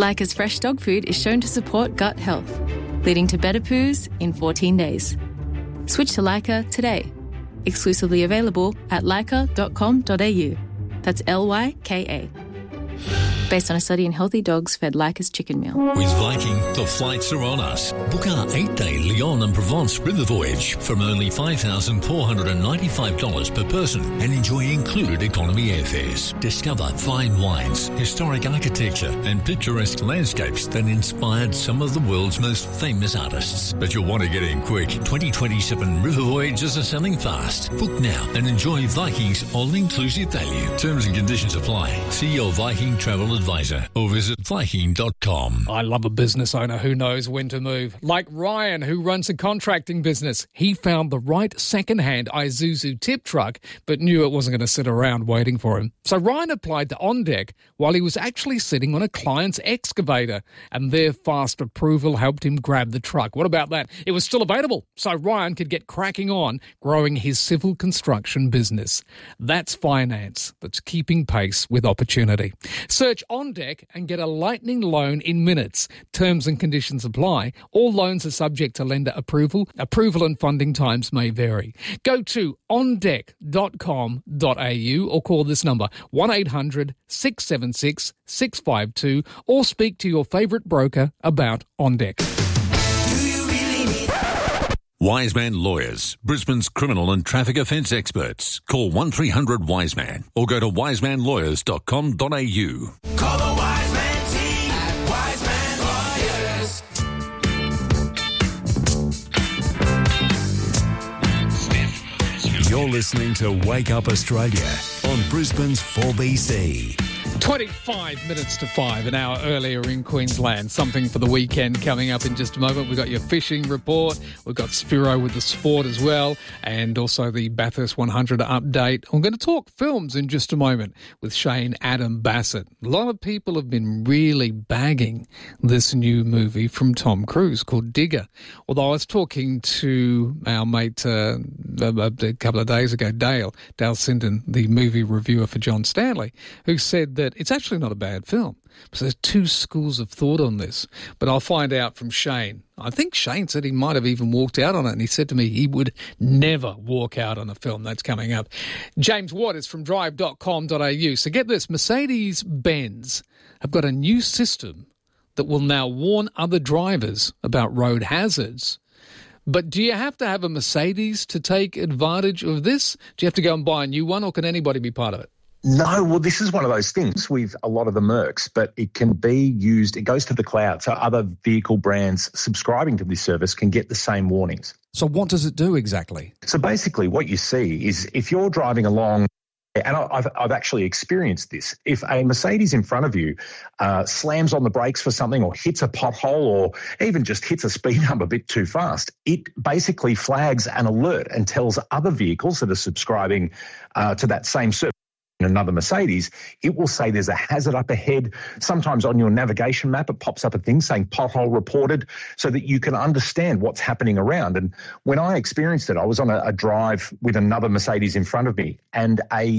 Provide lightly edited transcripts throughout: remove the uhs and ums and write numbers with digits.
Leica's fresh dog food is shown to support gut health, leading to better poos in 14 days. Switch to Leica today. Exclusively available at leica.com.au. That's Lyka. Based on a study in healthy dogs fed Leica's chicken meal. With Viking, the flights are on us. Book our 8-day Lyon and Provence river voyage from only $5,495 per person and enjoy included economy airfares. Discover fine wines, historic architecture and picturesque landscapes that inspired some of the world's most famous artists. But you'll want to get in quick. 2027 river voyages are selling fast. Book now and enjoy Viking's all-inclusive value. Terms and conditions apply. See your Viking travel advisor or visit Viking.com. I love a business owner who knows when to move. Like Ryan, who runs a contracting business. He found the right second-hand Isuzu tip truck, but knew it wasn't going to sit around waiting for him. So Ryan applied to OnDeck while he was actually sitting on a client's excavator, and their fast approval helped him grab the truck. What about that? It was still available, so Ryan could get cracking on growing his civil construction business. That's finance that's keeping pace with opportunity. Search OnDeck and get a lightning loan in minutes. Terms and conditions apply. All loans are subject to lender approval. Approval and funding times may vary. Go to ondeck.com.au or call this number 1800 676 652 or speak to your favourite broker about OnDeck. Wiseman Lawyers, Brisbane's criminal and traffic offence experts. Call 1300-WISEMAN or go to wisemanlawyers.com.au. Call the Wiseman team at Wiseman Lawyers. You're listening to Wake Up Australia on Brisbane's 4BC. 25 minutes to 5, an hour earlier in Queensland. Something for the weekend coming up in just a moment. We've got your fishing report. We've got Spiro with the sport as well, and also the Bathurst 100 update. I'm going to talk films in just a moment with Shane Adam Bassett. A lot of people have been really bagging this new movie from Tom Cruise called Digger. Although I was talking to our mate a couple of days ago, Dale Sinden, the movie reviewer for John Stanley, who said that it's actually not a bad film. So there's two schools of thought on this. But I'll find out from Shane. I think Shane said he might have even walked out on it, and he said to me he would never walk out on a film that's coming up. James Waters from drive.com.au. So get this, Mercedes-Benz have got a new system that will now warn other drivers about road hazards. But do you have to have a Mercedes to take advantage of this? Do you have to go and buy a new one, or can anybody be part of it? No, well, this is one of those things with a lot of the Mercs, but it can be used, it goes to the cloud. So other vehicle brands subscribing to this service can get the same warnings. So what does it do exactly? So basically what you see is if you're driving along, and I've actually experienced this, if a Mercedes in front of you slams on the brakes for something or hits a pothole or even just hits a speed hump a bit too fast, it basically flags an alert and tells other vehicles that are subscribing to that same service. Another Mercedes, it will say there's a hazard up ahead. Sometimes on your navigation map, it pops up a thing saying pothole reported so that you can understand what's happening around. And when I experienced it, I was on a drive with another Mercedes in front of me and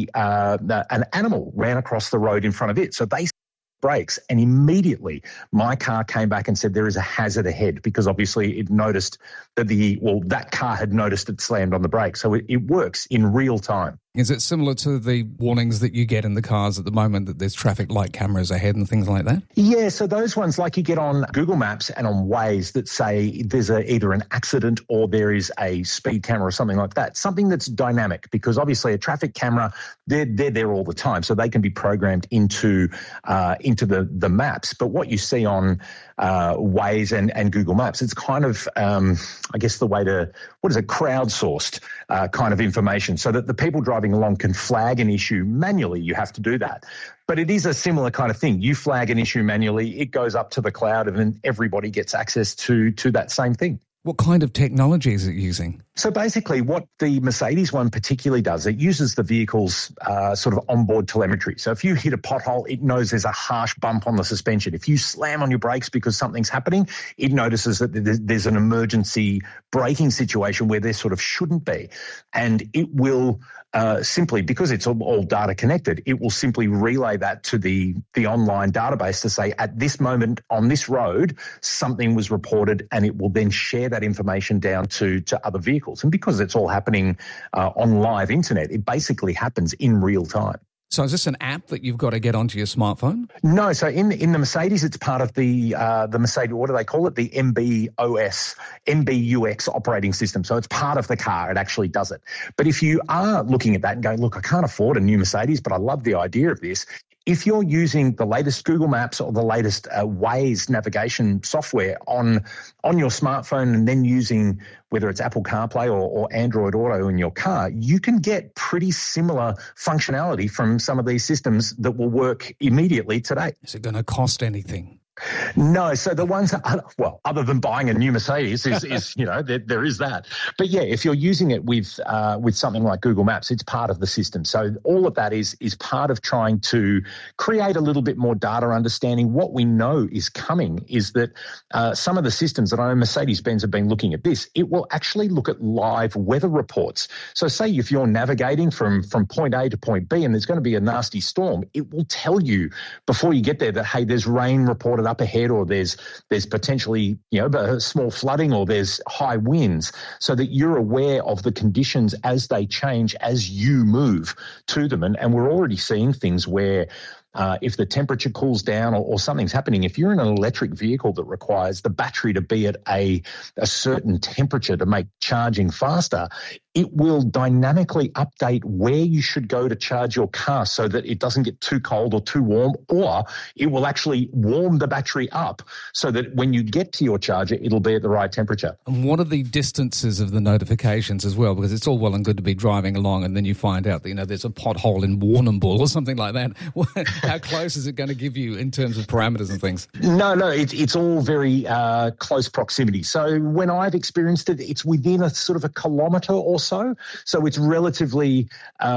an animal ran across the road in front of it. So they brakes, and immediately my car came back and said there is a hazard ahead, because obviously it noticed that that car had noticed it slammed on the brake. So it works in real time. Is it similar to the warnings that you get in the cars at the moment that there's traffic light cameras ahead and things like that? Yeah, so those ones like you get on Google Maps and on Waze that say there's either an accident or there is a speed camera or something like that. Something that's dynamic, because obviously a traffic camera, they're there all the time, so they can be programmed into the maps. But what you see on Waze and Google Maps, it's kind of, I guess the way to, crowdsourced kind of information, so that the people driving along can flag an issue manually. You have to do that. But it is a similar kind of thing. You flag an issue manually, it goes up to the cloud, and then everybody gets access to that same thing. What kind of technology is it using? So basically what the Mercedes one particularly does, it uses the vehicle's sort of onboard telemetry. So if you hit a pothole, it knows there's a harsh bump on the suspension. If you slam on your brakes because something's happening, it notices that there's an emergency braking situation where there sort of shouldn't be. And it will simply, because it's all data connected, it will simply relay that to the online database to say, at this moment on this road, something was reported, and it will then share that information down to other vehicles. And because it's all happening on live internet, it basically happens in real time. So is this an app that you've got to get onto your smartphone? No. So in the Mercedes, it's part of the Mercedes, what do they call it? The MBUX operating system. So it's part of the car. It actually does it. But if you are looking at that and going, look, I can't afford a new Mercedes, but I love the idea of this. If you're using the latest Google Maps or the latest Waze navigation software on your smartphone, and then using whether it's Apple CarPlay or Android Auto in your car, you can get pretty similar functionality from some of these systems that will work immediately today. Is it going to cost anything? No. So the ones, well, other than buying a new Mercedes is you know, there is that. But yeah, if you're using it with something like Google Maps, it's part of the system. So all of that is part of trying to create a little bit more data understanding. What we know is coming is that some of the systems that I know Mercedes-Benz have been looking at this, it will actually look at live weather reports. So say if you're navigating from point A to point B and there's going to be a nasty storm, it will tell you before you get there that, hey, there's rain reported up ahead, or there's potentially, you know, small flooding, or there's high winds, so that you're aware of the conditions as they change as you move to them. And we're already seeing things where if the temperature cools down or something's happening, if you're in an electric vehicle that requires the battery to be at a certain temperature to make charging faster, it will dynamically update where you should go to charge your car so that it doesn't get too cold or too warm, or it will actually warm the battery up so that when you get to your charger, it'll be at the right temperature. And what are the distances of the notifications as well? Because it's all well and good to be driving along and then you find out that, you know, there's a pothole in Warrnambool or something like that. How close is it going to give you in terms of parameters and things? No, it's all very close proximity. So when I've experienced it, it's within a sort of a kilometre or so. So it's relatively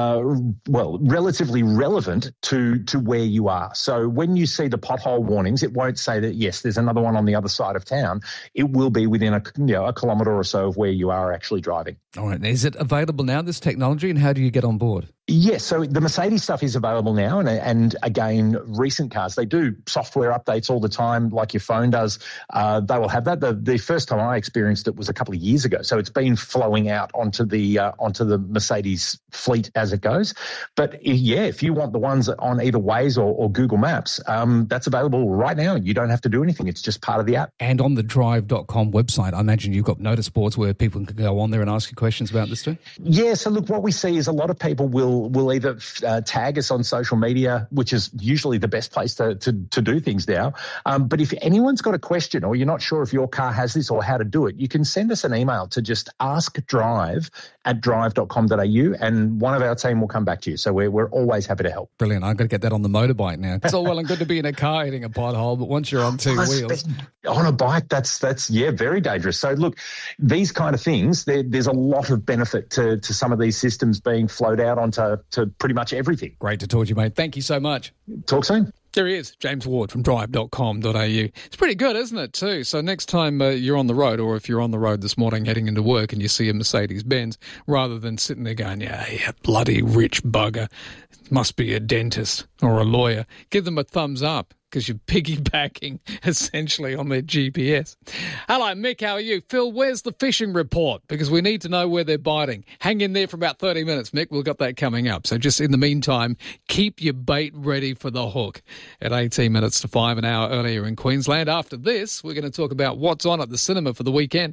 relevant to where you are. So when you see the pothole warnings, it won't say that, yes, there's another one on the other side of town. It will be within a kilometre or so of where you are actually driving. All right. Is it available now, this technology, and how do you get on board? Yes, so the Mercedes stuff is available now, and again, recent cars, they do software updates all the time, like your phone does. They will have that. The first time I experienced it was a couple of years ago, so it's been flowing out onto the Mercedes fleet as it goes. But yeah, if you want the ones on either Waze or Google Maps, that's available right now. You don't have to do anything; it's just part of the app. And on the Drive.com website, I imagine you've got notice boards where people can go on there and ask you questions about this too. Yeah, so look, what we see is a lot of people will either tag us on social media, which is usually the best place to do things now. But if anyone's got a question or you're not sure if your car has this or how to do it, you can send us an email to just askdrive@drive.com.au, and one of our team will come back to you. So we're always happy to help. Brilliant. I've got to get that on the motorbike now. It's all well and good to be in a car hitting a pothole, but once you're on two wheels. On a bike, that's very dangerous. So look, these kind of things, there's a lot of benefit to some of these systems being flowed out onto pretty much everything. Great to talk to you, mate. Thank you so much. Talk soon. There he is, James Ward from drive.com.au. It's pretty good, isn't it, too? So next time you're on the road, or if you're on the road this morning heading into work and you see a Mercedes-Benz, rather than sitting there going, yeah, bloody rich bugger, must be a dentist or a lawyer, give them a thumbs up, because you're piggybacking essentially on their GPS. Hello, Mick, how are you? Phil, where's the fishing report? Because we need to know where they're biting. Hang in there for about 30 minutes, Mick. We've got that coming up. So just in the meantime, keep your bait ready for the hook. At 18 minutes to 5, an hour earlier in Queensland. After this, we're going to talk about what's on at the cinema for the weekend.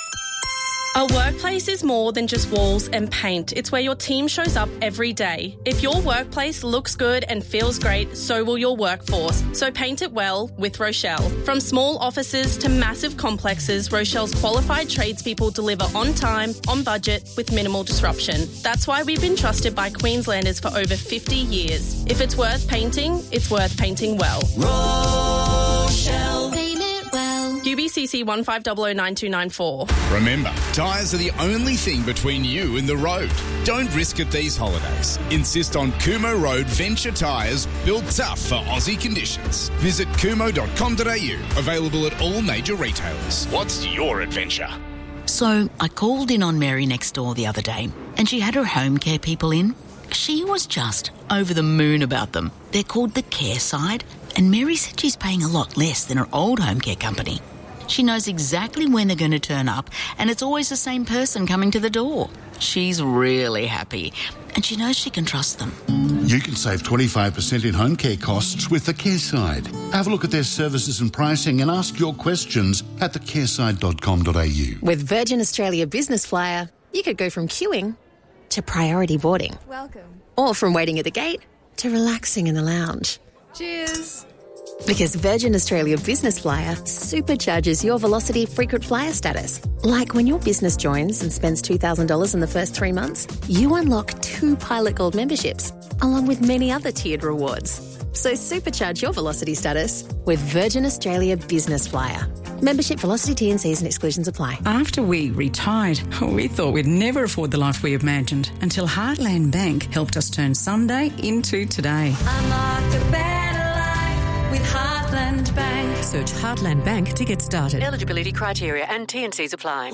A workplace is more than just walls and paint. It's where your team shows up every day. If your workplace looks good and feels great, so will your workforce. So paint it well with Rochelle. From small offices to massive complexes, Rochelle's qualified tradespeople deliver on time, on budget, with minimal disruption. That's why we've been trusted by Queenslanders for over 50 years. If it's worth painting, it's worth painting well. Rochelle. Paint it well. UBCC 15009294. Remember, tyres are the only thing between you and the road. Don't risk it these holidays. Insist on Kumo Road Venture tyres, built tough for Aussie conditions. Visit kumo.com.au, available at all major retailers. What's your adventure? So I called in on Mary next door the other day, and she had her home care people in. She was just over the moon about them. They're called the Care Side, and Mary said she's paying a lot less than her old home care company. She knows exactly when they're going to turn up, and it's always the same person coming to the door. She's really happy, and she knows she can trust them. You can save 25% in home care costs with the Care Side. Have a look at their services and pricing and ask your questions at thecareside.com.au. With Virgin Australia Business Flyer, you could go from queuing to priority boarding. Welcome. Or from waiting at the gate to relaxing in the lounge. Cheers. Because Virgin Australia Business Flyer supercharges your Velocity frequent flyer status. Like when your business joins and spends $2,000 in the first 3 months, you unlock 2 Pilot Gold memberships, along with many other tiered rewards. So supercharge your Velocity status with Virgin Australia Business Flyer. Membership, Velocity, T&Cs and exclusions apply. After we retired, we thought we'd never afford the life we imagined until Heartland Bank helped us turn someday into today. Unlock a better life with Heartland Bank. Search Heartland Bank to get started. Eligibility criteria and T&Cs apply.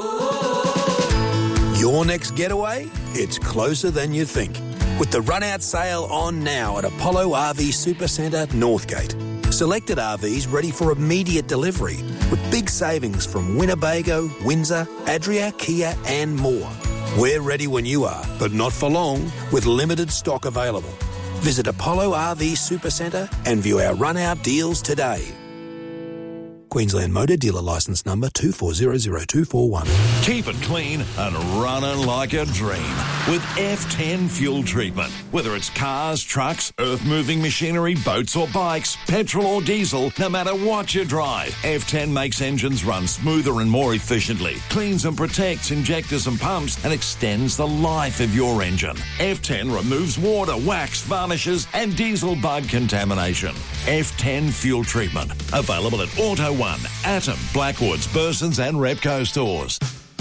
Your next getaway? It's closer than you think. With the run-out sale on now at Apollo RV Supercentre, Northgate. Selected RVs ready for immediate delivery with big savings from Winnebago, Windsor, Adria, Kia and more. We're ready when you are, but not for long, with limited stock available. Visit Apollo RV Supercentre and view our run-out deals today. Queensland Motor Dealer Licence Number 2400241. Keep it clean and running like a dream with F10 fuel treatment. Whether it's cars, trucks, earth-moving machinery, boats or bikes, petrol or diesel, no matter what you drive, F10 makes engines run smoother and more efficiently, cleans and protects injectors and pumps, and extends the life of your engine. F10 removes water, wax, varnishes, and diesel bug contamination. F10 fuel treatment. Available at Auto One, Atom, Blackwoods, Burson's and Repco stores.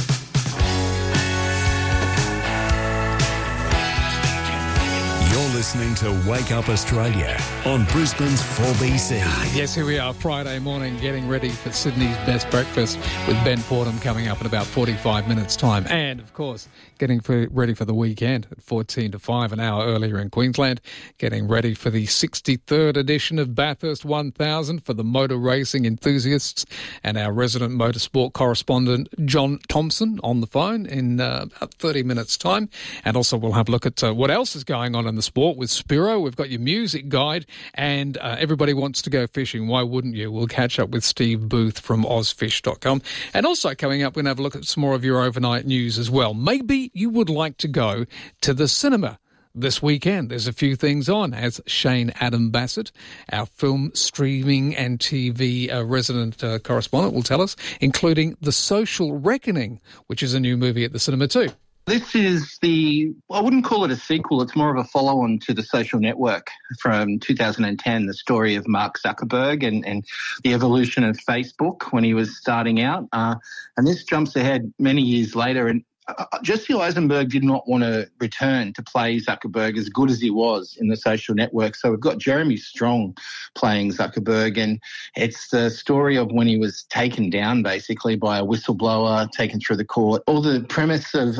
You're listening to Wake Up Australia on Brisbane's 4BC. Yes, here we are, Friday morning, getting ready for Sydney's Best Breakfast with Ben Fordham coming up in about 45 minutes' time. And, of course, getting ready for the weekend at 14 to 5, an hour earlier in Queensland, getting ready for the 63rd edition of Bathurst 1000 for the motor racing enthusiasts, and our resident motorsport correspondent, John Thompson, on the phone in about 30 minutes' time. And also we'll have a look at what else is going on in the sport with Spiro. We've got your music guide, and everybody wants to go fishing. Why wouldn't you? We'll catch up with Steve Booth from ozfish.com. And also coming up, we're going to have a look at some more of your overnight news as well. Maybe you would like to go to the cinema this weekend. There's a few things on, as Shane Adam Bassett, our film, streaming and TV resident correspondent, will tell us, including The Social Reckoning, which is a new movie at the cinema too. This is I wouldn't call it a sequel, it's more of a follow-on to The Social Network from 2010, the story of Mark Zuckerberg and the evolution of Facebook when he was starting out. And this jumps ahead many years later, and Jesse Eisenberg did not want to return to play Zuckerberg as good as he was in The Social Network. So we've got Jeremy Strong playing Zuckerberg, and it's the story of when he was taken down basically by a whistleblower, taken through the court. All the premise of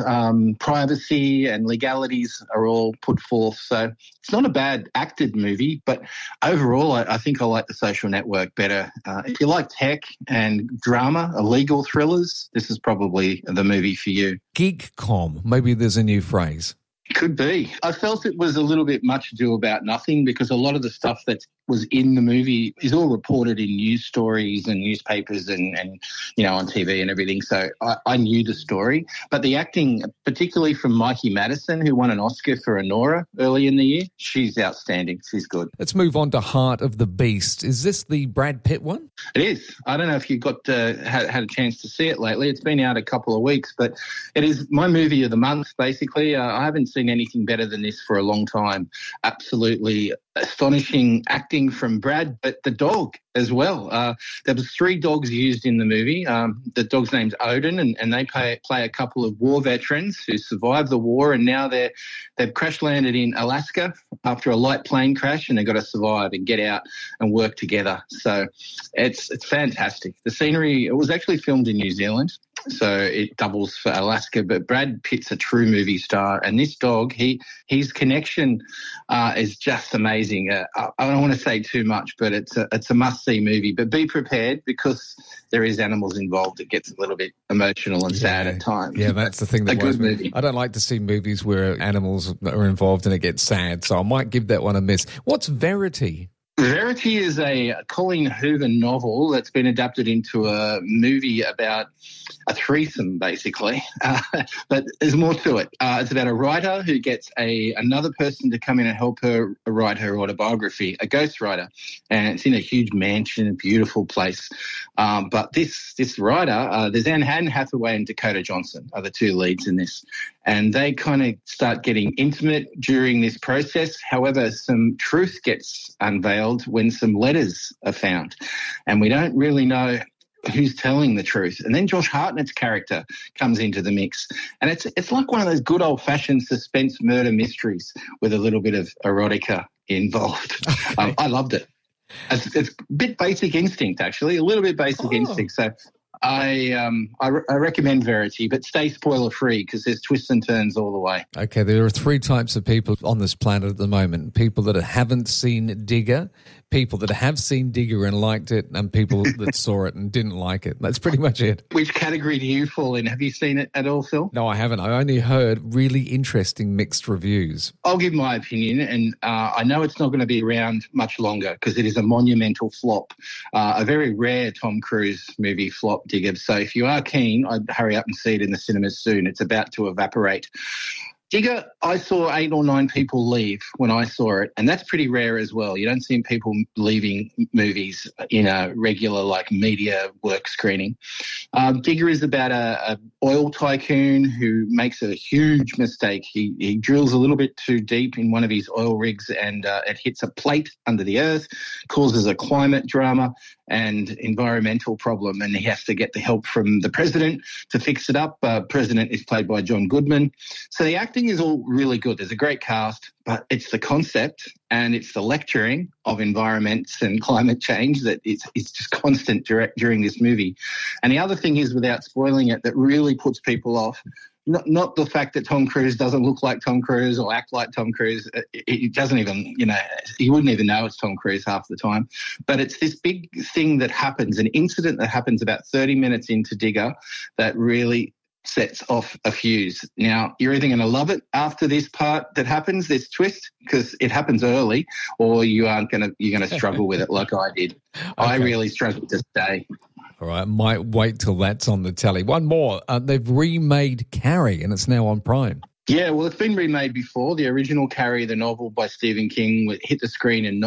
privacy and legalities are all put forth. So it's not a bad acted movie, but overall I think I like The Social Network better. If you like tech and drama, legal thrillers, this is probably the movie for you. Geekcom, maybe there's a new phrase. Could be. I felt it was a little bit much ado about nothing, because a lot of the stuff that was in the movie is all reported in news stories and newspapers and on TV and everything. So I knew the story. But the acting, particularly from Mikey Madison, who won an Oscar for Anora early in the year, she's outstanding. She's good. Let's move on to Heart of the Beast. Is this the Brad Pitt one? It is. I don't know if you got had a chance to see it lately. It's been out a couple of weeks, but it is my movie of the month, basically. I haven't seen anything better than this for a long time. Absolutely astonishing acting acting from Brad, but the dog as well. There was 3 dogs used in the movie. The dog's name's Odin, and they play a couple of war veterans who survived the war, and now they've crash landed in Alaska after a light plane crash, and they've got to survive and get out and work together. So it's fantastic. The scenery, it was actually filmed in New Zealand, so it doubles for Alaska, but Brad Pitt's a true movie star, and this dog, his connection is just amazing. I don't want to say too much, but it's a must-see movie, but be prepared because there is animals involved. It gets a little bit emotional and sad at times. Yeah, that's the thing that worries me. I don't like to see movies where animals are involved and it gets sad, so I might give that one a miss. What's Verity? Verity is a Colleen Hoover novel that's been adapted into a movie about a threesome, basically. But there's more to it. It's about a writer who gets another person to come in and help her write her autobiography, a ghostwriter. And it's in a huge mansion, a beautiful place. But this writer, there's Anne Hathaway and Dakota Johnson are the 2 leads in this. And they kind of start getting intimate during this process. However, some truth gets unveiled when some letters are found. And we don't really know who's telling the truth. And then Josh Hartnett's character comes into the mix. And it's like one of those good old-fashioned suspense murder mysteries with a little bit of erotica involved. Okay. I loved it. It's a bit Basic Instinct, actually, a little bit Basic Instinct. So I recommend Verity, but stay spoiler-free because there's twists and turns all the way. Okay, there are 3 types of people on this planet at the moment. People that haven't seen Digger, people that have seen Digger and liked it, and people that saw it and didn't like it. That's pretty much it. Which category do you fall in? Have you seen it at all, Phil? No, I haven't. I only heard really interesting mixed reviews. I'll give my opinion, and I know it's not going to be around much longer because it is a monumental flop, a very rare Tom Cruise movie flop, Digger. So if you are keen, I'd hurry up and see it in the cinemas soon. It's about to evaporate. Digger, I saw 8 or 9 people leave when I saw it, and that's pretty rare as well. You don't see people leaving movies in a regular, media work screening. Digger is about a oil tycoon who makes a huge mistake. He drills a little bit too deep in one of his oil rigs, and it hits a plate under the earth, causes a climate drama and environmental problem, and he has to get the help from the president to fix it up. President is played by John Goodman. So the acting is all really good. There's a great cast, but it's the concept and it's the lecturing of environments and climate change that it's just constant during this movie. And the other thing is, without spoiling it, that really puts people off, not the fact that Tom Cruise doesn't look like Tom Cruise or act like Tom Cruise. It doesn't even, you wouldn't even know it's Tom Cruise half the time. But it's this big thing that happens, an incident that happens about 30 minutes into Digger that really sets off a fuse. Now, you're either going to love it after this part that happens, this twist, because it happens early, or you're going to struggle with it like I did. Okay. I really struggled to stay. All right, might wait till that's on the telly. One more. They've remade Carrie, and it's now on Prime. Yeah, well, it's been remade before. The original Carrie, the novel by Stephen King, hit the screen in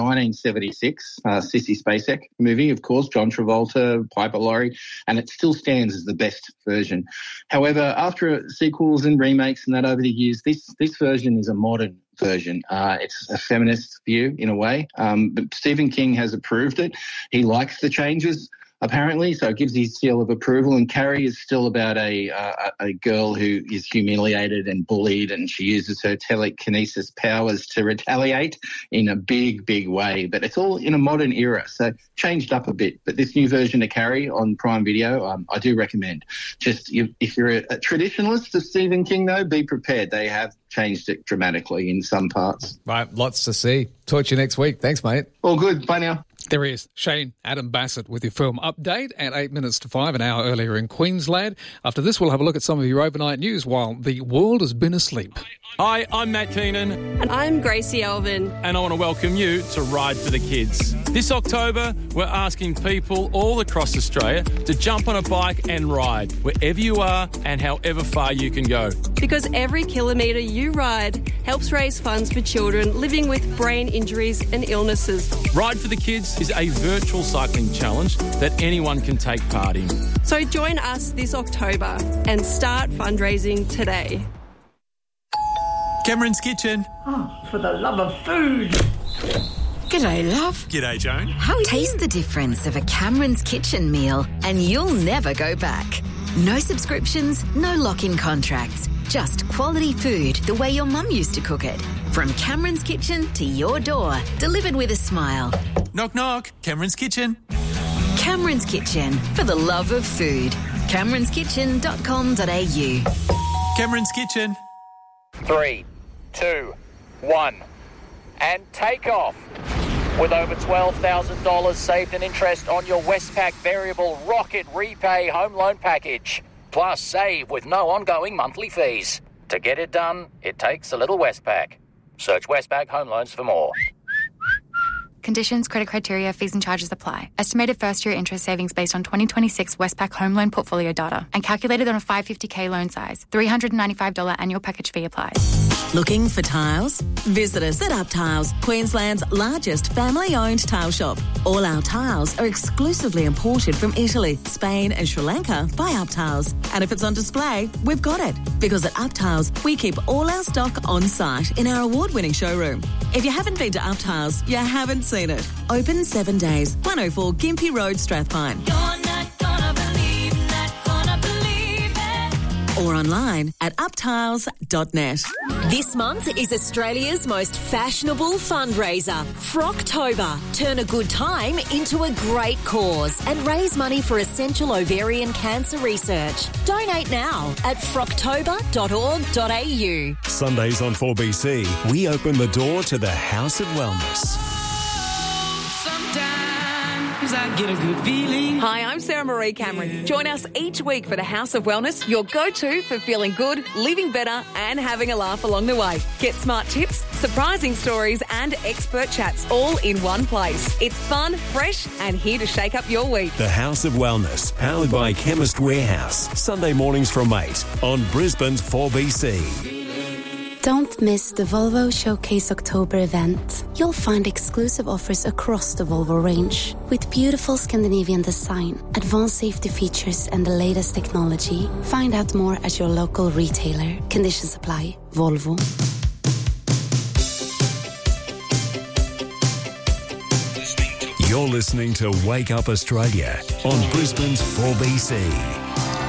1976. Sissy Spacek movie, of course, John Travolta, Piper Laurie, and it still stands as the best version. However, after sequels and remakes and that over the years, this version is a modern version. It's a feminist view in a way, but Stephen King has approved it. He likes the changes, apparently, so it gives his seal of approval. And Carrie is still about a girl who is humiliated and bullied, and she uses her telekinesis powers to retaliate in a big, big way. But it's all in a modern era, so changed up a bit. But this new version of Carrie on Prime Video, I do recommend. Just if you're a traditionalist of Stephen King, though, be prepared. They have changed it dramatically in some parts. Right, lots to see. Talk to you next week. Thanks, mate. All good. Bye now. There he is, Shane Adam Bassett with your film update at 8 minutes to 5, an hour earlier in Queensland. After this, we'll have a look at some of your overnight news while the world has been asleep. Hi, I'm Matt Keenan. And I'm Gracie Elvin. And I want to welcome you to Ride for the Kids. This October, we're asking people all across Australia to jump on a bike and ride wherever you are and however far you can go. Because every kilometre you ride helps raise funds for children living with brain injuries and illnesses. Ride for the Kids is a virtual cycling challenge that anyone can take part in. So join us this October and start fundraising today. Cameron's Kitchen. Oh, for the love of food. G'day, love. G'day, Joan. Taste the difference of a Cameron's Kitchen meal and you'll never go back. No subscriptions, no lock-in contracts. Just quality food the way your mum used to cook it. From Cameron's Kitchen to your door, delivered with a smile. Knock, knock. Cameron's Kitchen. Cameron's Kitchen, for the love of food. CameronsKitchen.com.au. Cameron's Kitchen. 3, 2, 1, and take off. With over $12,000 saved in interest on your Westpac Variable Rocket Repay Home Loan Package. Plus save with no ongoing monthly fees. To get it done, it takes a little Westpac. Search Westpac Home Loans for more. Conditions, credit criteria, fees and charges apply. Estimated first-year interest savings based on 2026 Westpac home loan portfolio data and calculated on a 550k loan size. $395 annual package fee applies. Looking for tiles? Visit us at Up Tiles, Queensland's largest family-owned tile shop. All our tiles are exclusively imported from Italy, Spain and Sri Lanka by Up Tiles. And if it's on display, we've got it. Because at Up Tiles, we keep all our stock on site in our award-winning showroom. If you haven't been to Up Tiles, you haven't seen it. Open 7 days. 104 Gympie Road, Strathpine. You're not gonna believe, not gonna believe it. Or online at uptiles.net. This month is Australia's most fashionable fundraiser, Frocktober. Turn a good time into a great cause and raise money for essential ovarian cancer research. Donate now at frocktober.org.au. Sundays on 4BC, we open the door to the House of Wellness. I get a good feeling. Hi, I'm Sarah Marie Cameron. Join us each week for the House of Wellness, your go-to for feeling good, living better and having a laugh along the way. Get smart tips, surprising stories and expert chats all in one place. It's fun, fresh and here to shake up your week. The House of Wellness, powered by Chemist Warehouse. Sunday mornings from 8 on Brisbane's 4BC. Don't miss the Volvo Showcase October event. You'll find exclusive offers across the Volvo range with beautiful Scandinavian design, advanced safety features and the latest technology. Find out more at your local retailer. Conditions apply. Volvo. You're listening to Wake Up Australia on Brisbane's 4BC.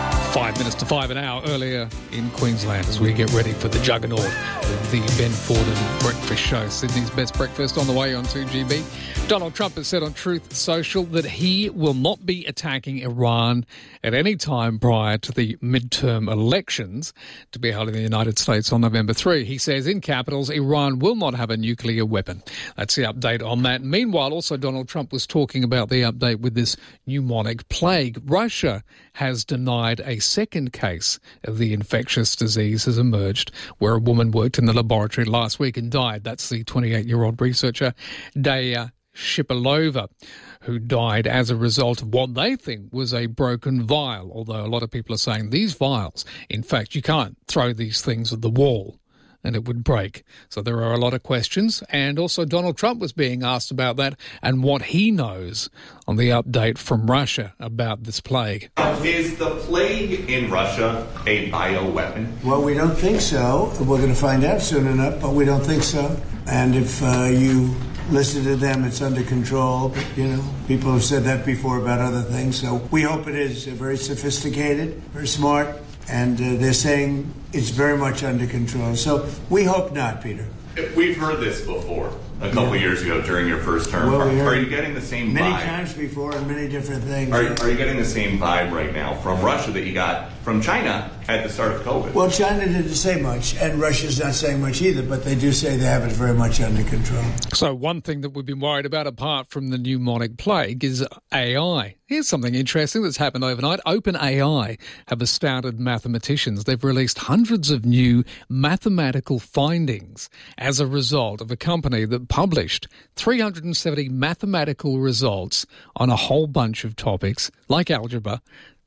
5 minutes to 5, an hour earlier in Queensland as we get ready for the juggernaut of the Ben Forden Breakfast Show. Sydney's best breakfast on the way on 2GB. Donald Trump has said on Truth Social that he will not be attacking Iran at any time prior to the midterm elections to be held in the United States on November 3. He says in capitals, Iran will not have a nuclear weapon. That's the update on that. Meanwhile, also Donald Trump was talking about the update with this pneumonic plague. Russia has denied a second case of the infectious disease has emerged where a woman worked in the laboratory last week and died. That's the 28-year-old researcher, Daya Shipilova, who died as a result of what they think was a broken vial, although a lot of people are saying these vials, in fact, you can't throw these things at the wall and it would break. So there are a lot of questions. And also Donald Trump was being asked about that and what he knows on the update from Russia about this plague. Is the plague in Russia a bioweapon? Well, we don't think so. We're going to find out soon enough, but we don't think so. And if you listen to them, it's under control. But, people have said that before about other things. So we hope it is very sophisticated, very smart. And they're saying it's very much under control. So we hope not, Peter. We've heard this before a couple years ago during your first term. Well, are you getting the same many vibe? times before and many different things. Are you getting the same vibe right now from Russia that you got from China at the start of COVID? Well, China didn't say much, and Russia's not saying much either, but they do say they have it very much under control. So one thing that we've been worried about, apart from the pneumonic plague, is AI. Here's something interesting that's happened overnight. OpenAI have astounded mathematicians. They've released hundreds of new mathematical findings as a result of a company that published 370 mathematical results on a whole bunch of topics like algebra,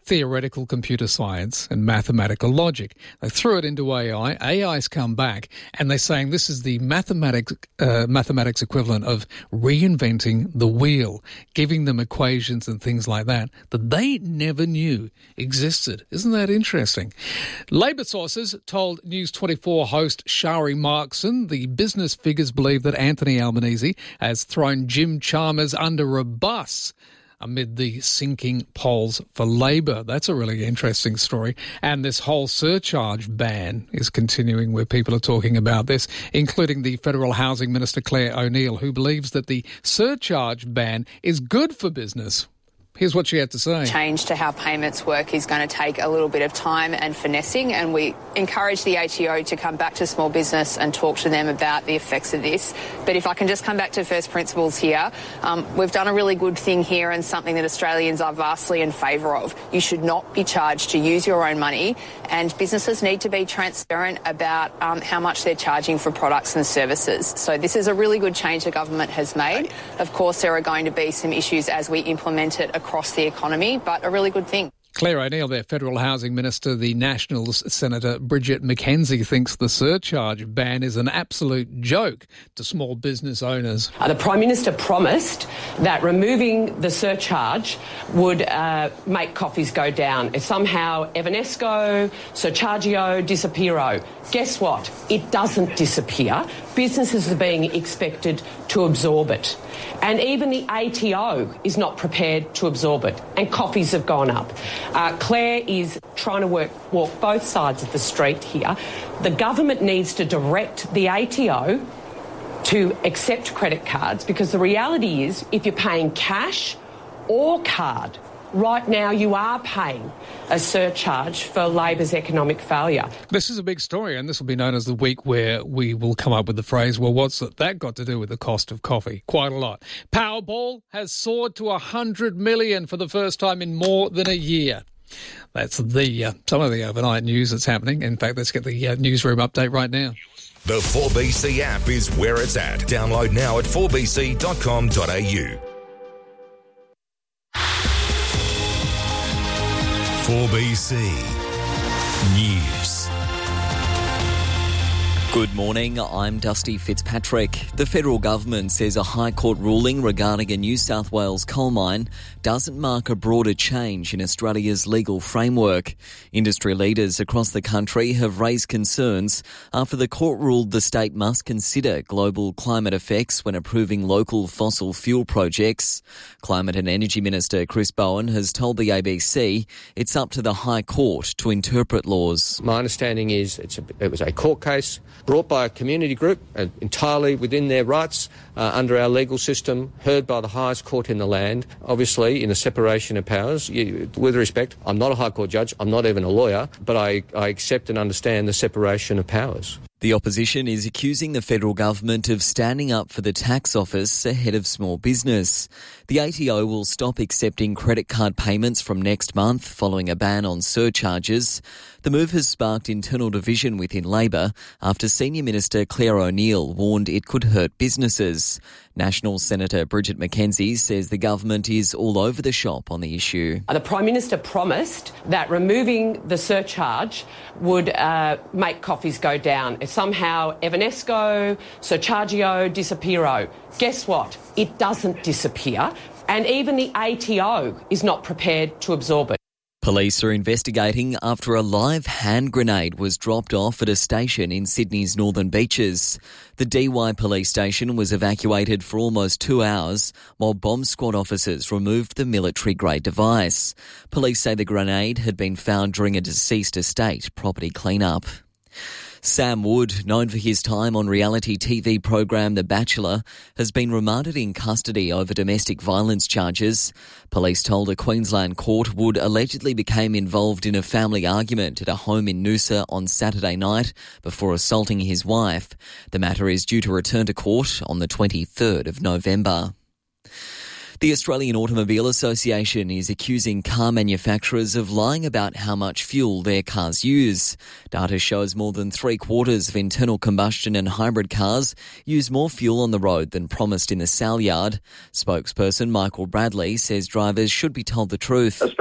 theoretical computer science and mathematical logic. They threw it into AI. AI's come back, and they're saying this is the mathematics equivalent of reinventing the wheel, giving them equations and things like that they never knew existed. Isn't that interesting? Labor sources told News 24 host Shari Markson the business figures believe that Anthony Albanese has thrown Jim Chalmers under a bus amid the sinking polls for Labor. That's a really interesting story. And this whole surcharge ban is continuing, where people are talking about this, including the Federal Housing Minister Claire O'Neill, who believes that the surcharge ban is good for business. Here's what she had to say. Change to how payments work is going to take a little bit of time and finessing, and we encourage the ATO to come back to small business and talk to them about the effects of this. But if I can just come back to first principles here, we've done a really good thing here and something that Australians are vastly in favour of. You should not be charged to use your own money, and businesses need to be transparent about how much they're charging for products and services. So this is a really good change the government has made. Of course, there are going to be some issues as we implement it across the economy, but a really good thing. Claire O'Neill, their Federal Housing Minister. The Nationals Senator Bridget McKenzie thinks the surcharge ban is an absolute joke to small business owners. The Prime Minister promised that removing the surcharge would make coffees go down. It's somehow Evanesco, Surchargio, Disappearo. Guess what? It doesn't disappear. Businesses are being expected to absorb it. And even the ATO is not prepared to absorb it. And coffees have gone up. Claire is trying to walk both sides of the street here. The government needs to direct the ATO to accept credit cards, because the reality is if you're paying cash or card, right now you are paying a surcharge for Labor's economic failure. This is a big story, and this will be known as the week where we will come up with the phrase, well, what's that got to do with the cost of coffee? Quite a lot. Powerball has soared to $100 million for the first time in more than a year. That's some of the overnight news that's happening. In fact, let's get the newsroom update right now. The 4BC app is where it's at. Download now at 4bc.com.au. 4BC News. Good morning, I'm Dusty Fitzpatrick. The federal government says a High Court ruling regarding a New South Wales coal mine doesn't mark a broader change in Australia's legal framework. Industry leaders across the country have raised concerns after the court ruled the state must consider global climate effects when approving local fossil fuel projects. Climate and Energy Minister Chris Bowen has told the ABC it's up to the High Court to interpret laws. My understanding is it was a court case brought by a community group entirely within their rights under our legal system, heard by the highest court in the land, obviously in a separation of powers. With respect, I'm not a High Court judge, I'm not even a lawyer, but I accept and understand the separation of powers. The opposition is accusing the federal government of standing up for the tax office ahead of small business. The ATO will stop accepting credit card payments from next month following a ban on surcharges. The move has sparked internal division within Labor after Senior Minister Claire O'Neill warned it could hurt businesses. National Senator Bridget McKenzie says the government is all over the shop on the issue. The Prime Minister promised that removing the surcharge would make coffees go down. It's somehow Evanesco, Surchargio, Disappearo. Guess what? It doesn't disappear. And even the ATO is not prepared to absorb it. Police are investigating after a live hand grenade was dropped off at a station in Sydney's Northern Beaches. The DY police station was evacuated for almost 2 hours while bomb squad officers removed the military-grade device. Police say the grenade had been found during a deceased estate property clean-up. Sam Wood, known for his time on reality TV program The Bachelor, has been remanded in custody over domestic violence charges. Police told a Queensland court Wood allegedly became involved in a family argument at a home in Noosa on Saturday night before assaulting his wife. The matter is due to return to court on the 23rd of November. The Australian Automobile Association is accusing car manufacturers of lying about how much fuel their cars use. Data shows more than 3/4 of internal combustion and hybrid cars use more fuel on the road than promised in the sale yard. Spokesperson Michael Bradley says drivers should be told the truth. Australians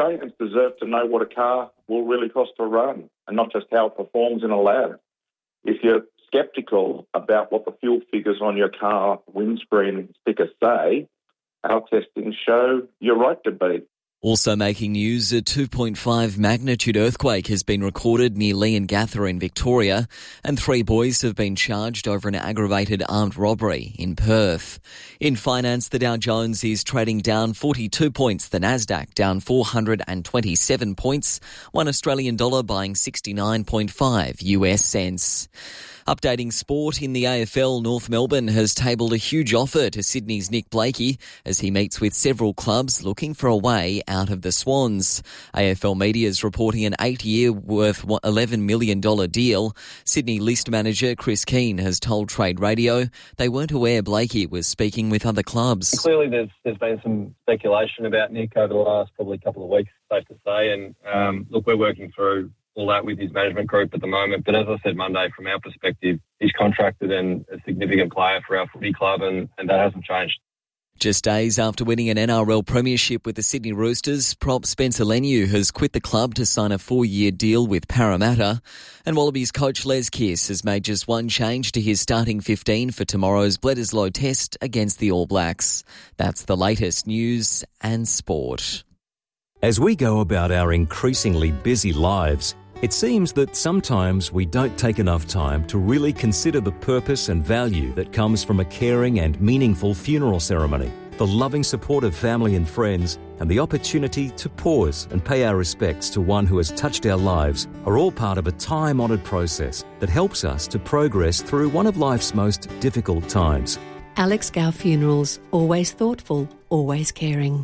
deserve to know what a car will really cost to run and not just how it performs in a lab. If you're sceptical about what the fuel figures on your car windscreen stickers say, our testing show you're right to be. Also making news, a 2.5 magnitude earthquake has been recorded near Leongatha in Victoria, and 3 boys have been charged over an aggravated armed robbery in Perth. In finance, the Dow Jones is trading down 42 points, the Nasdaq down 427 points, one Australian dollar buying 69.5 US cents. Updating sport in the AFL, North Melbourne has tabled a huge offer to Sydney's Nick Blakey as he meets with several clubs looking for a way out of the Swans. AFL Media is reporting an 8-year worth $11 million deal. Sydney list manager Chris Keane has told Trade Radio they weren't aware Blakey was speaking with other clubs. Clearly there's been some speculation about Nick over the last probably couple of weeks, safe to say, and look, we're working through all that with his management group at the moment. But as I said Monday, from our perspective, he's contracted and a significant player for our footy club, and that hasn't changed. Just days after winning an NRL premiership with the Sydney Roosters, prop Spencer Leniu has quit the club to sign a 4-year deal with Parramatta. And Wallabies coach Les Kiss has made just one change to his starting 15 for tomorrow's Bledisloe Test against the All Blacks. That's the latest news and sport. As we go about our increasingly busy lives, it seems that sometimes we don't take enough time to really consider the purpose and value that comes from a caring and meaningful funeral ceremony. The loving support of family and friends and the opportunity to pause and pay our respects to one who has touched our lives are all part of a time-honoured process that helps us to progress through one of life's most difficult times. Alex Gow Funerals, always thoughtful, always caring.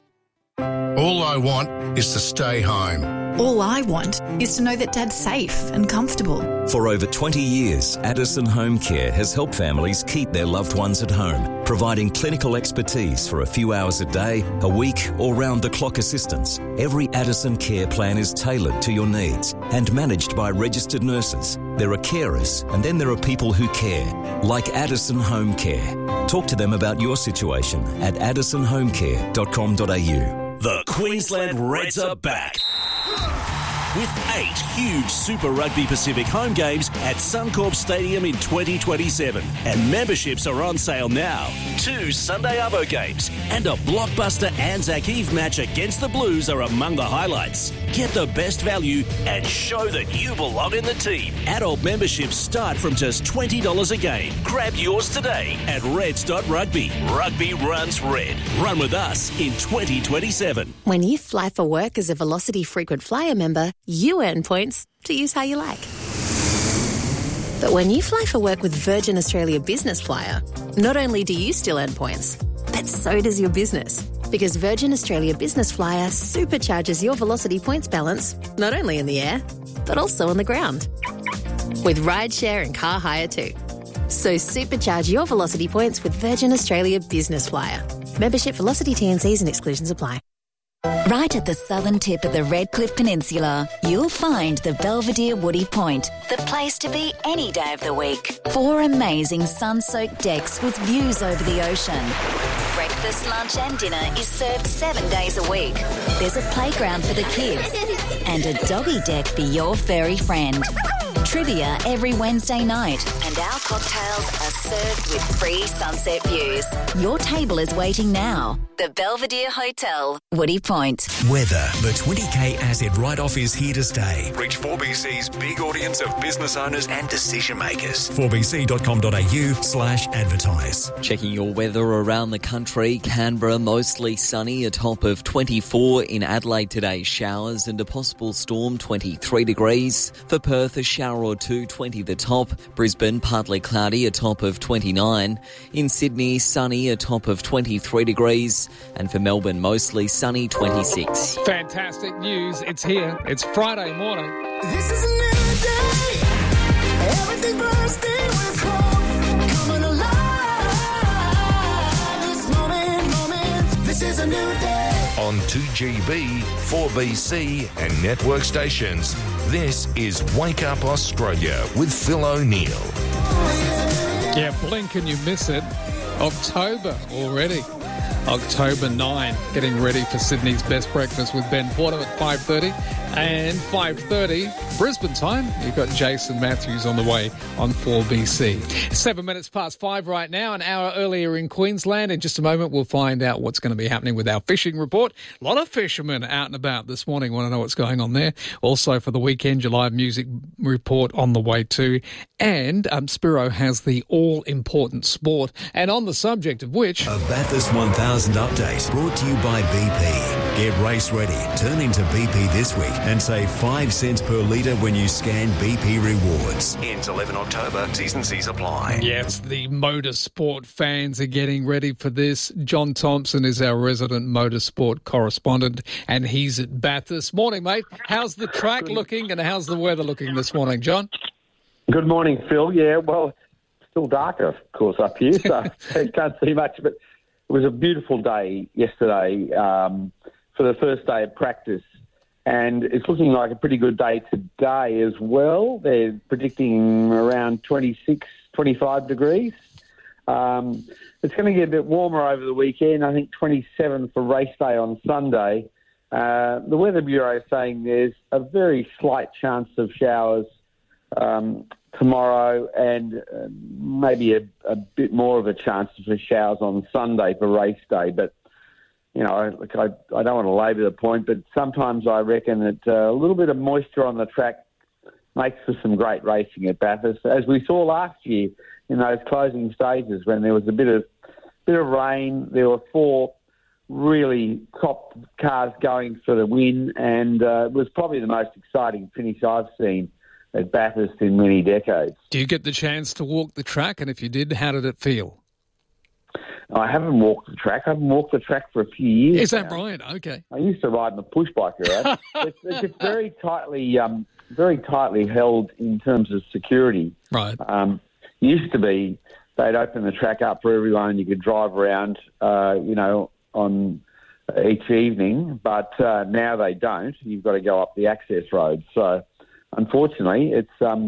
All I want is to stay home. All I want is to know that Dad's safe and comfortable. For over 20 years, Addison Home Care has helped families keep their loved ones at home, providing clinical expertise for a few hours a day, a week, or round-the-clock assistance. Every Addison care plan is tailored to your needs and managed by registered nurses. There are carers, and then there are people who care, like Addison Home Care. Talk to them about your situation at addisonhomecare.com.au. The Queensland Reds are back. With 8 huge Super Rugby Pacific home games at Suncorp Stadium in 2027. And memberships are on sale now. 2 Sunday Arvo games and a blockbuster Anzac Eve match against the Blues are among the highlights. Get the best value and show that you belong in the team. Adult memberships start from just $20 a game. Grab yours today at reds.rugby. Rugby runs red. Run with us in 2027. When you fly for work as a Velocity Frequent Flyer member, you earn points to use how you like. But when you fly for work with Virgin Australia Business Flyer, not only do you still earn points, but so does your business. Because Virgin Australia Business Flyer supercharges your Velocity points balance, not only in the air, but also on the ground. With rideshare and car hire too. So supercharge your Velocity points with Virgin Australia Business Flyer. Membership, Velocity T&Cs and exclusions apply. Right at the southern tip of the Redcliffe Peninsula, you'll find the Belvedere Woody Point, the place to be any day of the week. 4 amazing sun-soaked decks with views over the ocean. Breakfast, lunch and dinner is served 7 days a week. There's a playground for the kids and a doggy deck for your furry friend. Trivia every Wednesday night, and our cocktails are served with free sunset views. Your table is waiting now. The Belvedere Hotel, Woody Point. Weather. The 20k asset write-off is here to stay. Reach 4BC's big audience of business owners and decision makers. 4bc.com.au/advertise. Checking your weather around the country. Canberra, mostly sunny, a top of 24. In Adelaide today, showers and a possible storm, 23 degrees. For Perth, a shower or two, 20 the top. Brisbane, partly cloudy, a top of 29. In Sydney, sunny, a top of 23 degrees. And for Melbourne, mostly sunny, 26. Fantastic news. It's here. It's Friday morning. This is a new day. Everything bursting with hope. Coming alive. This moment. This is a new day. On 2GB, 4BC and network stations. This is Wake Up Australia with Phil O'Neill. Yeah, blink and you miss it. October already. October 9, getting ready for Sydney's Best Breakfast with Ben Porter at 5:30 and 5:30 Brisbane time. You've got Jason Matthews on the way on 4BC. 7 minutes past 5 right now, an hour earlier in Queensland. In just a moment, we'll find out what's going to be happening with our fishing report. A lot of fishermen out and about this morning. Want to know what's going on there. Also for the weekend, your live music report on the way too. And Spiro has the all-important sport. And on the subject of which... A Bathurst 1000 update brought to you by BP. Get race ready. Turn into BP this week and save 5 cents per litre when you scan BP Rewards. Ends 11 October. T's and C's apply. Yes, the motorsport fans are getting ready for this. John Thompson is our resident motorsport correspondent and he's at Bathurst. Morning, mate. How's the track looking and how's the weather looking this morning, John? Good morning, Phil. Yeah, well, it's still darker, of course, up here, so you can't see much, but it was a beautiful day yesterday for the first day of practice, and it's looking like a pretty good day today as well. They're predicting around 26, 25 degrees. It's going to get a bit warmer over the weekend, I think 27 for race day on Sunday. The Weather Bureau is saying there's a very slight chance of showers tomorrow and maybe a bit more of a chance for showers on Sunday for race day. But, you know, look, I don't want to labour the point, but sometimes I reckon that a little bit of moisture on the track makes for some great racing at Bathurst, as we saw last year in those closing stages when there was a bit of rain. There were 4 really top cars going for the win, and it was probably the most exciting finish I've seen at Bathurst in many decades. Do you get the chance to walk the track? And if you did, how did it feel? I haven't walked the track. I haven't walked the track for a few years. Is that right? Okay. I used to ride my push bike around. It's very tightly held in terms of security. Right. Used to be they'd open the track up for everyone and you could drive around, on each evening, but now they don't. You've got to go up the access road. So, unfortunately, it's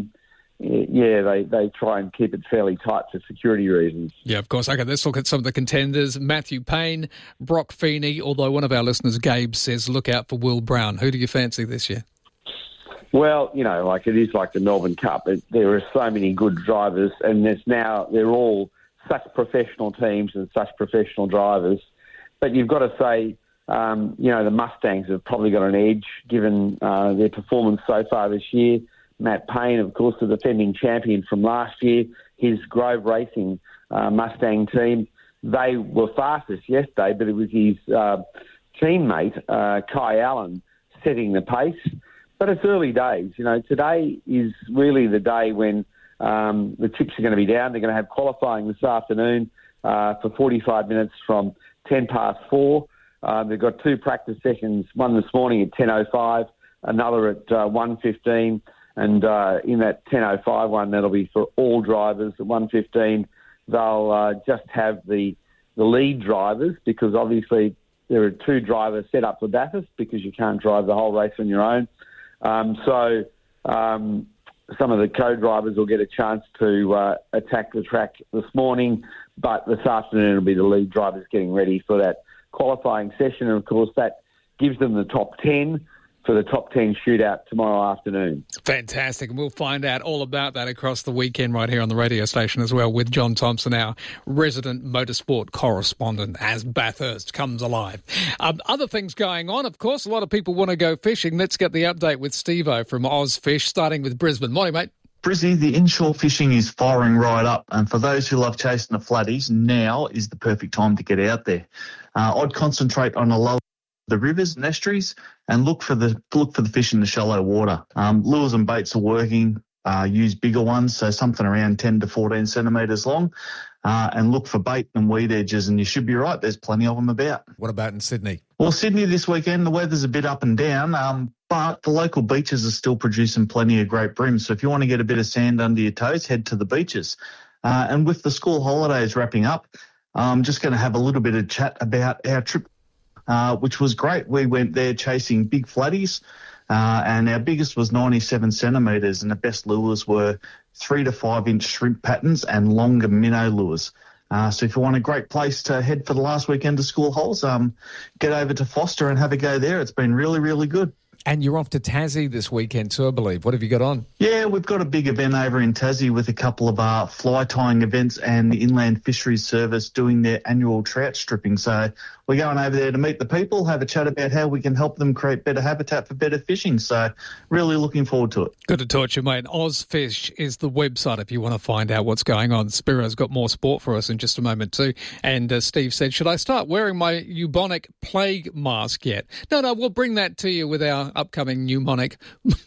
they try and keep it fairly tight for security reasons. Yeah, of course. Okay, let's look at some of the contenders. Matthew Payne, Brock Feeney, although one of our listeners, Gabe, says look out for Will Brown. Who do you fancy this year? Well, it is like the Melbourne Cup. There are so many good drivers, and they're all such professional teams and such professional drivers. But you've got to say, the Mustangs have probably got an edge given their performance so far this year. Matt Payne, of course, the defending champion from last year, his Grove Racing Mustang team, they were fastest yesterday, but it was his teammate, Kai Allen, setting the pace. But it's early days. Today is really the day when the chips are going to be down. They're going to have qualifying this afternoon for 45 minutes from 10 past 4. They've got 2 practice sessions, one this morning at 10:05, another at 1:15, and in that 10:05 one, that'll be for all drivers. At 1:15, they'll just have the lead drivers, because obviously there are 2 drivers set up for Bathurst because you can't drive the whole race on your own. So some of the co-drivers will get a chance to attack the track this morning, but this afternoon it'll be the lead drivers getting ready for that qualifying session. And, of course, that gives them the top 10 for the top 10 shootout tomorrow afternoon. Fantastic. And we'll find out all about that across the weekend right here on the radio station as well with John Thompson, our resident motorsport correspondent, as Bathurst comes alive. Other things going on, of course, a lot of people want to go fishing. Let's get the update with Steve-O from OzFish, starting with Brisbane. Morning, mate. Brizzy, the inshore fishing is firing right up, and for those who love chasing the flatties, now is the perfect time to get out there. I'd concentrate on a low the rivers and estuaries and look for the fish in the shallow water. Lures and baits are working. Use bigger ones, so something around 10 to 14 centimetres long, and look for bait and weed edges, and you should be right. There's plenty of them about. What about in Sydney? Well, Sydney this weekend, the weather's a bit up and down, but the local beaches are still producing plenty of great bream. So if you want to get a bit of sand under your toes, head to the beaches. And with the school holidays wrapping up, I'm just going to have a little bit of chat about our trip, which was great. We went there chasing big flatties, and our biggest was 97 centimetres, and the best lures were 3 to 5 inch shrimp patterns and longer minnow lures. So if you want a great place to head for the last weekend of school holes, get over to Foster and have a go there. It's been really, really good. And you're off to Tassie this weekend too, I believe. What have you got on? Yeah, we've got a big event over in Tassie with a couple of fly tying events and the Inland Fisheries Service doing their annual trout stripping. So we're going over there to meet the people, have a chat about how we can help them create better habitat for better fishing. So really looking forward to it. Good to talk to you, mate. Ozfish is the website if you want to find out what's going on. Spiro's got more sport for us in just a moment too. And Steve said, should I start wearing my bubonic plague mask yet? No, we'll bring that to you with our upcoming pneumonic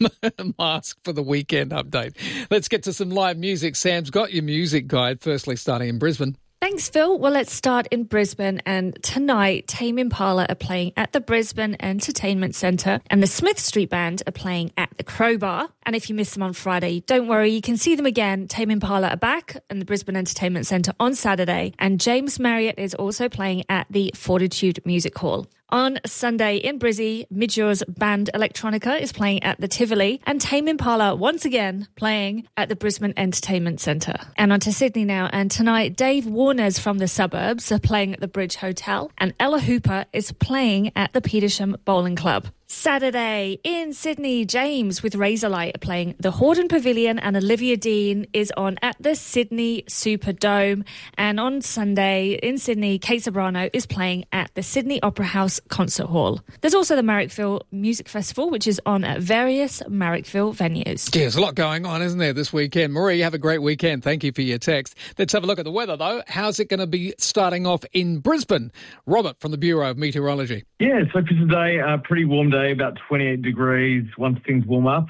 mask for the weekend update. Let's get to some live music. Sam's got your music guide, firstly starting in Brisbane. Thanks, Phil. Well, let's start in Brisbane. And tonight, Tame Impala are playing at the Brisbane Entertainment Centre and the Smith Street Band are playing at the Crowbar. And if you missed them on Friday, don't worry, you can see them again. Tame Impala are back in the Brisbane Entertainment Centre on Saturday. And James Marriott is also playing at the Fortitude Music Hall. On Sunday in Brizzy, Midgeor's band Electronica is playing at the Tivoli and Tame Impala once again playing at the Brisbane Entertainment Centre. And on to Sydney now, and tonight Dave Warner's from the Suburbs are playing at the Bridge Hotel and Ella Hooper is playing at the Petersham Bowling Club. Saturday in Sydney, James with Razorlight are playing the Hordern Pavilion and Olivia Dean is on at the Sydney Superdome. And on Sunday in Sydney, Kate Sobrano is playing at the Sydney Opera House Concert Hall. There's also the Marrickville Music Festival, which is on at various Marrickville venues. Yeah, there's a lot going on, isn't there, this weekend? Marie, have a great weekend. Thank you for your text. Let's have a look at the weather, though. How's it going to be starting off in Brisbane? Robert from the Bureau of Meteorology. Yeah, so for today, a pretty warm day, about 28 degrees once things warm up,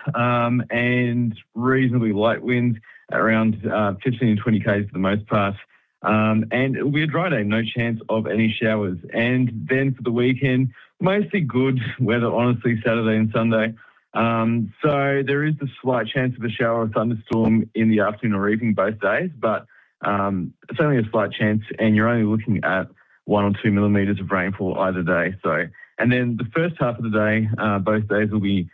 and reasonably light winds around 15 to 20 k's for the most part. And it'll be a dry day, no chance of any showers. And then for the weekend, mostly good weather, honestly, Saturday and Sunday. So there is a slight chance of a shower or thunderstorm in the afternoon or evening both days, but it's only a slight chance, and you're only looking at 1 or 2 millimetres of rainfall either day. So, and then the first half of the day, both days will be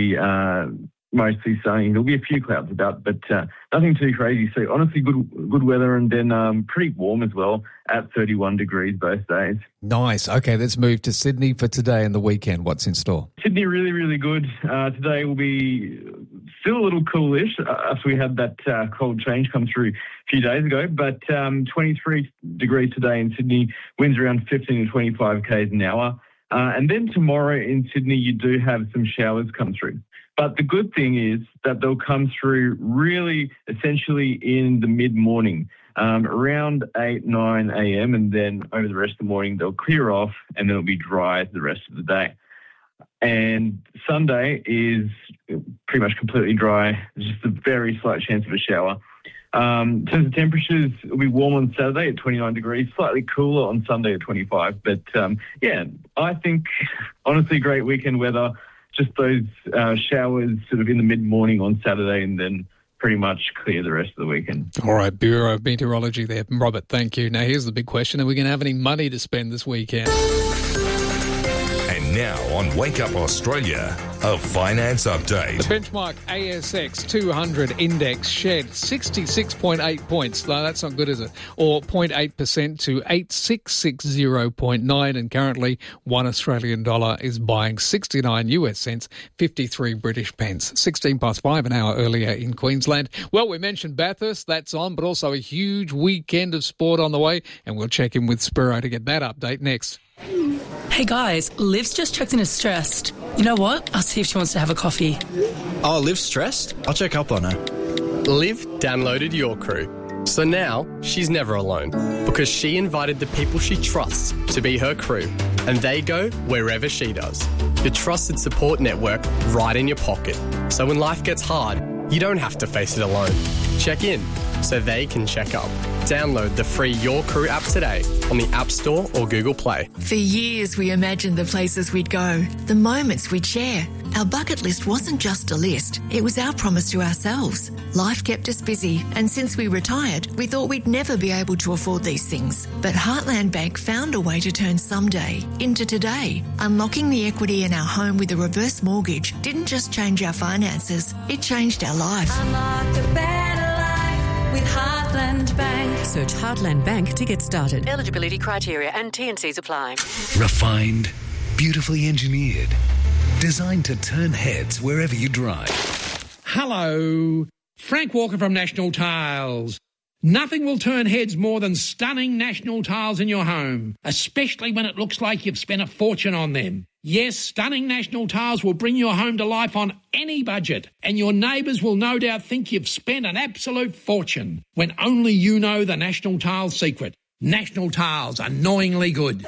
mostly sunny. There'll be a few clouds about, but nothing too crazy. So honestly, good weather, and then pretty warm as well at 31 degrees both days. Nice. Okay, let's move to Sydney for today and the weekend. What's in store? Sydney really, really good. Today will be still a little coolish after we had that cold change come through a few days ago, but 23 degrees today in Sydney, winds around 15 to 25 k's an hour. And then tomorrow in Sydney, you do have some showers come through. But the good thing is that they'll come through really essentially in the mid-morning, around 8, 9 a.m. And then over the rest of the morning, they'll clear off and then it'll be dry the rest of the day. And Sunday is pretty much completely dry. There's just a very slight chance of a shower. In terms of temperatures, it'll be warm on Saturday at 29 degrees, slightly cooler on Sunday at 25. But, yeah, I think, honestly, great weekend weather. Just those showers sort of in the mid-morning on Saturday and then pretty much clear the rest of the weekend. All right, Bureau of Meteorology there. Robert, thank you. Now, here's the big question. Are we going to have any money to spend this weekend? And now on Wake Up Australia, a finance update. The benchmark ASX 200 index shed 66.8 points. No, that's not good, is it? Or 0.8% to 8660.9. And currently, $1 Australian is buying 69 US cents, 53 British pence. 16 past 5 an hour earlier in Queensland. Well, we mentioned Bathurst, that's on, but also a huge weekend of sport on the way. And we'll check in with Spiro to get that update next. Hey guys, Liv's just checked in as stressed. You know what? I'll see if she wants to have a coffee. Oh, Liv's stressed? I'll check up on her. Liv downloaded Your Crew. So now she's never alone because she invited the people she trusts to be her crew, and they go wherever she does. The trusted support network right in your pocket. So when life gets hard, you don't have to face it alone. Check in so they can check up. Download the free Your Crew app today on the App Store or Google Play. For years, we imagined the places we'd go, the moments we'd share. Our bucket list wasn't just a list, it was our promise to ourselves. Life kept us busy, and since we retired, we thought we'd never be able to afford these things. But Heartland Bank found a way to turn someday into today. Unlocking the equity in our home with a reverse mortgage didn't just change our finances, it changed our life. Unlock a better life with Heartland. Heartland Bank. Search Heartland Bank to get started. Eligibility criteria and T&Cs apply. Refined, beautifully engineered, designed to turn heads wherever you drive. Hello, Frank Walker from National Tiles. Nothing will turn heads more than stunning National Tiles in your home, especially when it looks like you've spent a fortune on them. Yes, stunning National Tiles will bring your home to life on any budget, and your neighbours will no doubt think you've spent an absolute fortune, when only you know the National Tiles secret. National Tiles, annoyingly good.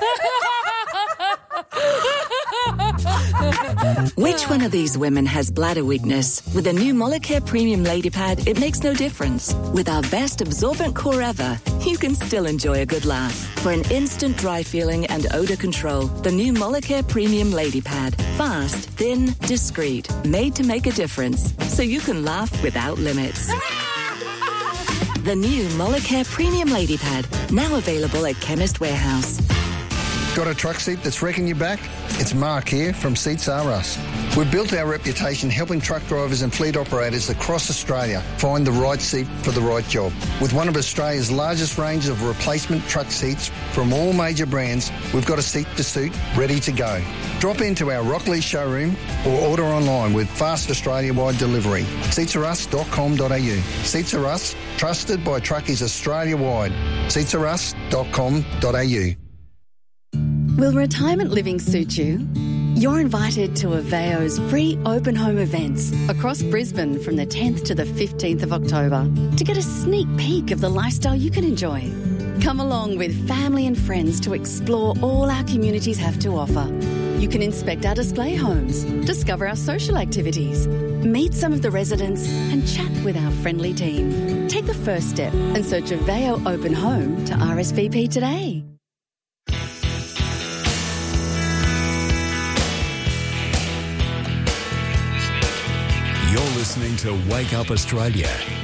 Which one of these women has bladder weakness? With the new Molicare Premium Lady Pad, it makes no difference. With our best absorbent core ever, you can still enjoy a good laugh. For an instant dry feeling and odour control, the new Molicare Premium Lady Pad. Fast, thin, discreet, made to make a difference. So you can laugh without limits. The new Molicare Premium Lady Pad, now available at Chemist Warehouse. Got a truck seat that's wrecking your back? It's Mark here from Seats R Us. We've built our reputation helping truck drivers and fleet operators across Australia find the right seat for the right job. With one of Australia's largest range of replacement truck seats from all major brands, we've got a seat to suit ready to go. Drop into our Rockley showroom or order online with fast Australia-wide delivery. Seatsrus.com.au. Seats R Us, trusted by truckies Australia-wide. Seatsrus.com.au. Will retirement living suit you? You're invited to Aveo's free open home events across Brisbane from the 10th to the 15th of October to get a sneak peek of the lifestyle you can enjoy. Come along with family and friends to explore all our communities have to offer. You can inspect our display homes, discover our social activities, meet some of the residents and chat with our friendly team. Take the first step and search Aveo Open Home to RSVP today. You're listening to Wake Up Australia.